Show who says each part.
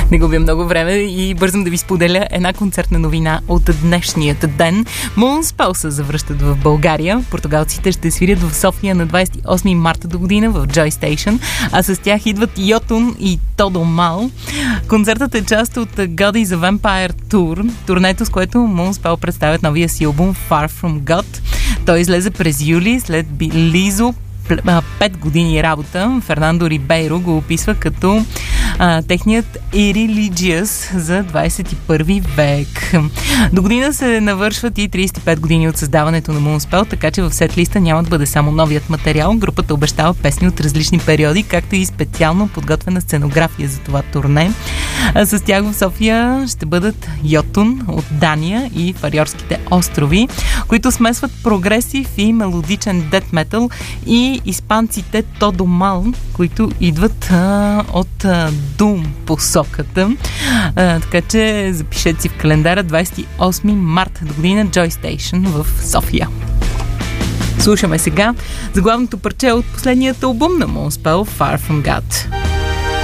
Speaker 1: Не губя много време и бързам да ви споделя една концертна новина от днешният ден. Moonspell се завръщат в България. Португалците ще свирят в София на 28 марта до година в Joy Station, а с тях идват Йотун и Тодо Мал. Концертът е част от God is a Vampire Tour, турнето, с което Moonspell представят новия си албум Far From God. Той излезе през юли след близо 5 години работа. Фернандо Рибейро го описва като техният Irreligious за 21 век. До година се навършват и 35 години от създаването на Moonspell, така че в сетлиста няма да бъде само новият материал. Групата обещава песни от различни периоди, както и специално подготвена сценография за това турне. С тях в София ще бъдат Йотун от Дания и Фариорските острови, които смесват прогресив и мелодичен дет метал, и испанците Тодо Мал, които идват от Дум посоката. Така че запишете си в календара 28 марта до година Joy Station в София. Слушаме сега заглавното парче от последният албум на Moonspell, Far From God.